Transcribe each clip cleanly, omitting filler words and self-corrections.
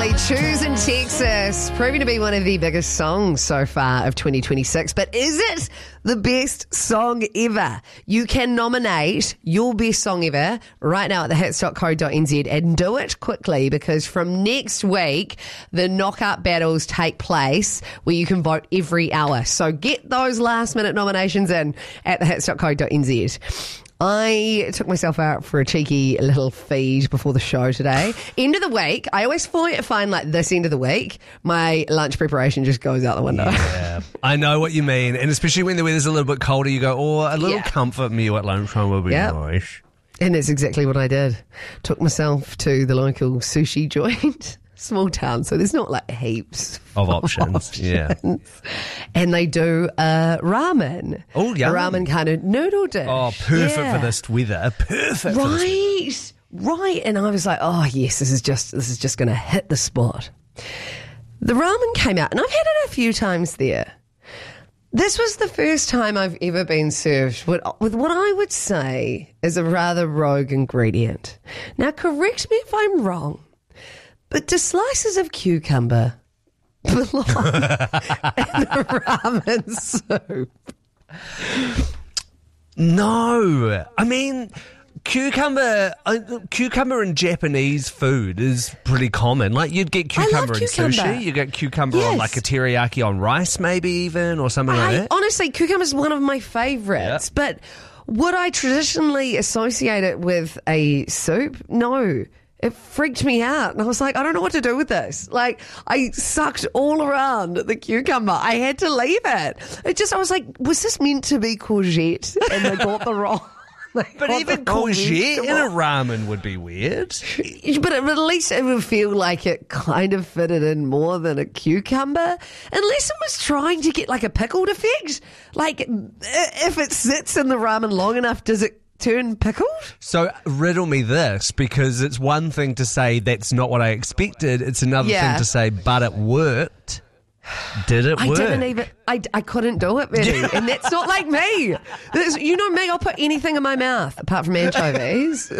Choose in Texas, proving to be one of the biggest songs so far of 2026. But is it the best song ever? You can nominate your best song ever right now at thehits.co.nz and do it quickly, because from next week, the knockout battles take place where you can vote every hour. So get those last minute nominations in at thehits.co.nz. I took myself out for a cheeky little feed before the show today. End of the week, I always find like this end of the week, my lunch preparation just goes out the window. Yeah, I know what you mean. And especially when the weather's a little bit colder, you go, a little comfort meal at lunchtime would be nice. And that's exactly what I did. Took myself to the local sushi joint. Small town, so there's not like heaps of options. Yeah. And they do ramen. Oh, yeah. A ramen kind of noodle dish. Oh, perfect for this weather. Perfect for this weather. Right. And I was like, oh yes, this is just going to hit the spot. The ramen came out, and I've had it a few times there. This was the first time I've ever been served with what I would say is a rather rogue ingredient. Now, correct me if I'm wrong, but do slices of cucumber belong in the ramen soup? No. I mean, cucumber in Japanese food is pretty common. Like, you'd get cucumber in sushi. You get cucumber on like a teriyaki on rice maybe even, or something like that. Honestly, cucumber is one of my favourites. Yeah. But would I traditionally associate it with a soup? No. It freaked me out. And I was like, I don't know what to do with this. Like, I sucked all around the cucumber. I had to leave it. I was like, was this meant to be courgette? And they got the wrong. But even courgette in a ramen would be weird. But at least it would feel like it kind of fitted in more than a cucumber. Unless it was trying to get like a pickled effect. Like, if it sits in the ramen long enough, does it turn pickled? So riddle me this, because it's one thing to say that's not what I expected. It's another thing to say, but it worked. Did it work? I couldn't do it, Betty. And that's not like me. You know me, I'll put anything in my mouth apart from anchovies.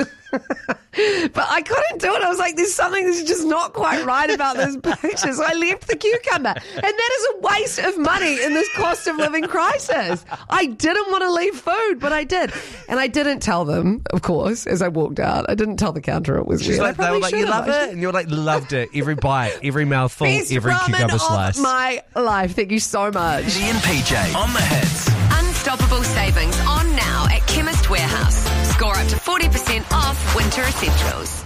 But I couldn't do it. I was like, there's something that's just not quite right about this picture. So I left the cucumber. And that is a waste of money in this cost of living crisis. I didn't want to leave food, but I did. And I didn't tell them, of course, as I walked out. I didn't tell the counter it was weird. Like, they were like, you love it? And you're like, loved it. Every bite, every mouthful, Best every cucumber slice. Of my life. Thank you so much. Eddie and PJ on the hits. Unstoppable savings on now at Chemist Warehouse. Score up to 40% off winter essentials.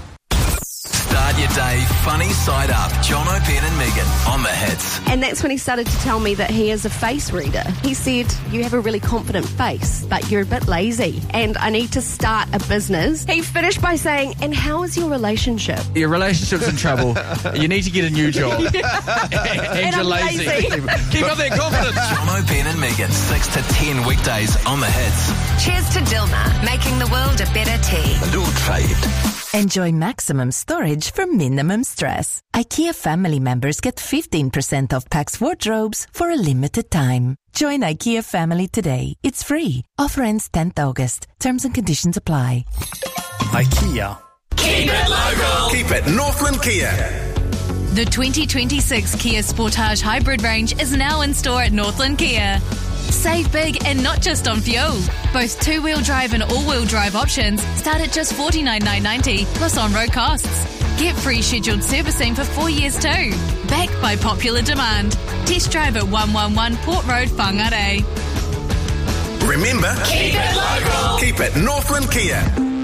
Start your day funny side up. John O'Brien and Megan on the hits. And that's when he started to tell me that he is a face reader. He said, you have a really confident face, but you're a bit lazy, and I need to start a business. He finished by saying, and how is your relationship? Your relationship's in trouble. You need to get a new job. and you're lazy. Keep up that confidence. John O'Brien and Megan, 6 to 10 weekdays on the hits. Cheers to Dilmah, making the world a better tea. A little trade. Enjoy maximum storage for minimum stress. IKEA family members get 15% off Pax wardrobes for a limited time. Join IKEA family today. It's free. Offer ends 10th August. Terms and conditions apply. IKEA. Keep it local. Keep it Northland Kia. The 2026 Kia Sportage Hybrid range is now in store at Northland Kia. Save big and not just on fuel. Both two-wheel drive and all-wheel drive options start at just $49,990 plus on-road costs. Get free scheduled servicing for 4 years too. Backed by popular demand. Test drive at 111 Port Road, Whangarei. Remember, keep it local. Keep it Northland Kia.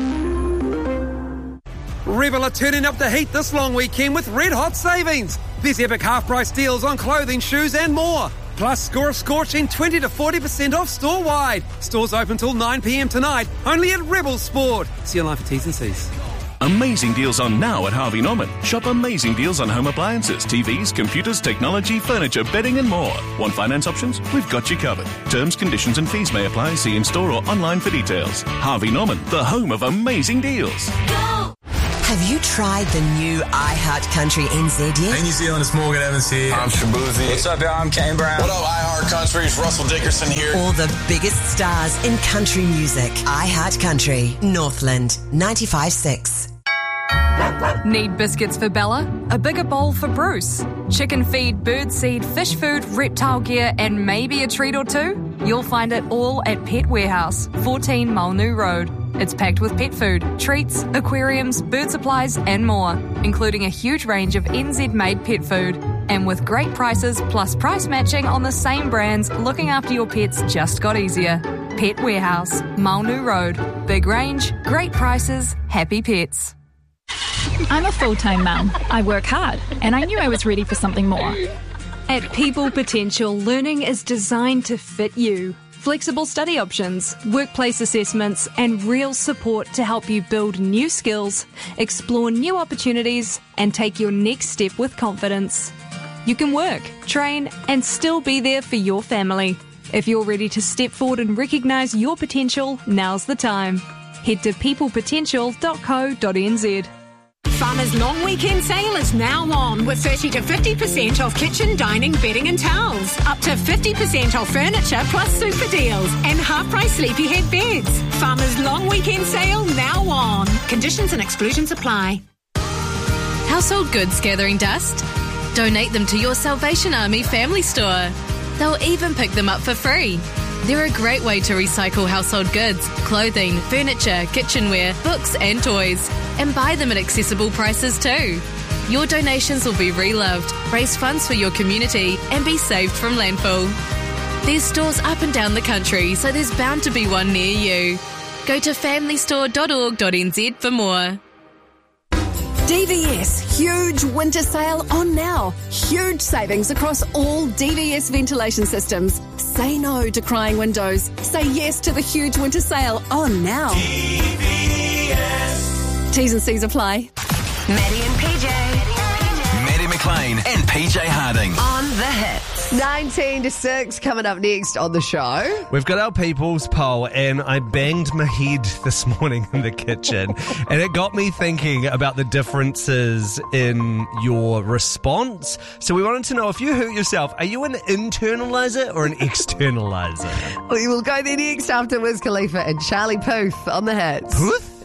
Rebel are turning up the heat this long weekend with red hot savings. There's epic half-price deals on clothing, shoes and more. Plus, score a scorching 20 to 40% off store-wide. Stores open till 9 p.m. tonight, only at Rebel Sport. See you online for T's and C's. Amazing deals on now at Harvey Norman. Shop amazing deals on home appliances, TVs, computers, technology, furniture, bedding and more. Want finance options? We've got you covered. Terms, conditions and fees may apply. See in-store or online for details. Harvey Norman, the home of amazing deals. Go! Have you tried the new iHeart Country NZ yet? Hey New Zealand, it's Morgan Evans here. I'm Shabuzi. What's up, y'all? I'm Kane Brown. What up, iHeart Country? It's Russell Dickerson here. All the biggest stars in country music. iHeart Country, Northland, 95.6. Need biscuits for Bella? A bigger bowl for Bruce? Chicken feed, bird seed, fish food, reptile gear, and maybe a treat or two? You'll find it all at Pet Warehouse, 14 Mulnu Road. It's packed with pet food, treats, aquariums, bird supplies, and more, including a huge range of NZ-made pet food. And with great prices plus price matching on the same brands, looking after your pets just got easier. Pet Warehouse, Mulnu Road. Big range, great prices, happy pets. I'm a full-time mum. I work hard, and I knew I was ready for something more. At People Potential, learning is designed to fit you. Flexible study options, workplace assessments, and real support to help you build new skills, explore new opportunities, and take your next step with confidence. You can work, train, and still be there for your family. If you're ready to step forward and recognise your potential, now's the time. Head to peoplepotential.co.nz. Farmers' long weekend sale is now on with 30 to 50% off kitchen, dining, bedding and towels. Up to 50% off furniture plus super deals and half-price sleepyhead beds. Farmers' long weekend sale now on. Conditions and exclusions apply. Household goods gathering dust? Donate them to your Salvation Army family store. They'll even pick them up for free. They're a great way to recycle household goods, clothing, furniture, kitchenware, books and toys, and buy them at accessible prices too. Your donations will be reloved, raise funds for your community, and be saved from landfill. There's stores up and down the country, so there's bound to be one near you. Go to familystore.org.nz for more. DVS, huge winter sale on now. Huge savings across all DVS ventilation systems. Say no to crying windows. Say yes to the huge winter sale on now. DVS. T's and C's apply. Maddie and PJ. Maddie McLean and PJ Harding. On the Hits. 19 to 6 coming up next on the show. We've got our people's poll, and I banged my head this morning in the kitchen, and it got me thinking about the differences in your response. So we wanted to know, if you hurt yourself, are you an internalizer or an externalizer? We will go there next after Wiz Khalifa and Charlie Puth on the Hits. Puth?